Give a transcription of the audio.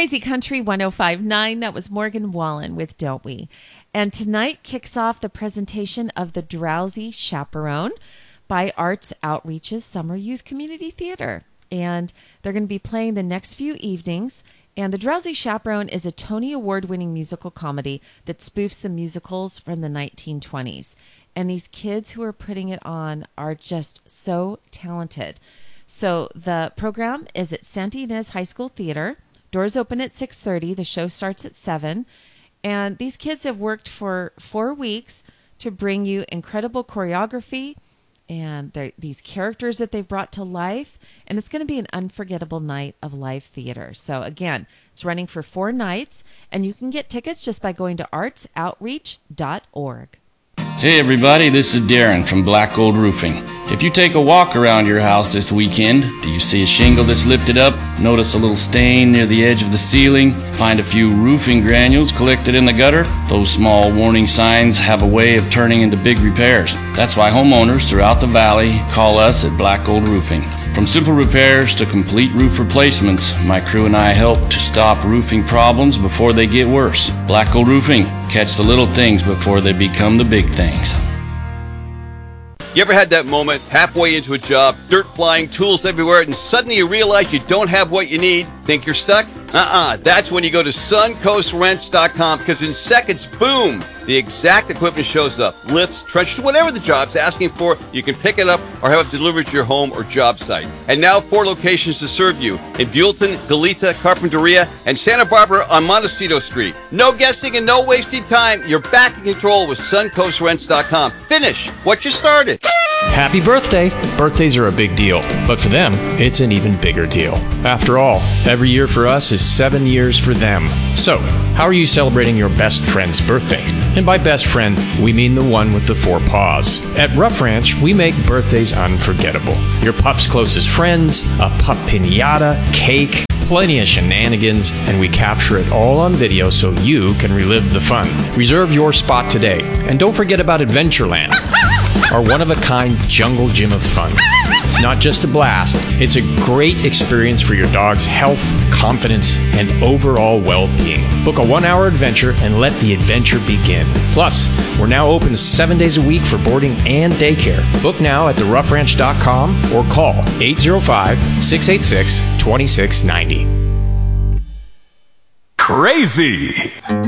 Crazy Country 105.9. That was Morgan Wallen with Don't We. And tonight kicks off the presentation of The Drowsy Chaperone by Arts Outreach's Summer Youth Community Theater. And they're going to be playing the next few evenings. And The Drowsy Chaperone is a Tony Award-winning musical comedy that spoofs the musicals from the 1920s. And these kids who are putting it on are just so talented. So the program is at Santa Ynez High School Theater. Doors open at 6:30. The show starts at 7. And these kids have worked for 4 weeks to bring you incredible choreography and these characters that they've brought to life. And it's going to be an unforgettable night of live theater. So again, it's running for 4 nights. And you can get tickets just by going to artsoutreach.org. Hey everybody, this is Darren from Black Gold Roofing. If you take a walk around your house this weekend, do you see a shingle that's lifted up? Notice a little stain near the edge of the ceiling? Find a few roofing granules collected in the gutter? Those small warning signs have a way of turning into big repairs. That's why homeowners throughout the valley call us at Black Gold Roofing. From simple repairs to complete roof replacements, my crew and I help to stop roofing problems before they get worse. Black Gold Roofing, catch the little things before they become the big things. You ever had that moment halfway into a job, dirt flying, tools everywhere, and suddenly you realize you don't have what you need? Think you're stuck? That's when you go to suncoastrents.com, because in seconds, boom, the exact equipment shows up. Lifts, trenches, whatever the job's asking for, you can pick it up or have it delivered to your home or job site. And now 4 locations to serve you in Buellton, Goleta, Carpinteria, and Santa Barbara on Montecito Street. No guessing and no wasting time. You're back in control with suncoastrents.com. Finish what you started. Happy birthday! Birthdays are a big deal, but for them, it's an even bigger deal. After all, every year for us is 7 years for them. So, how are you celebrating your best friend's birthday? And by best friend, we mean the one with the 4 paws. At Rough Ranch, we make birthdays unforgettable. Your pup's closest friends, a pup piñata, cake, plenty of shenanigans, and we capture it all on video so you can relive the fun. Reserve your spot today, and don't forget about Adventureland, our one-of-a-kind jungle gym of fun. It's not just a blast, it's a great experience for your dog's health, confidence, and overall well-being. Book a 1-hour adventure and let the adventure begin. Plus, we're now open 7 days a week for boarding and daycare. Book now at theroughranch.com or call 805-686-2690. Crazy!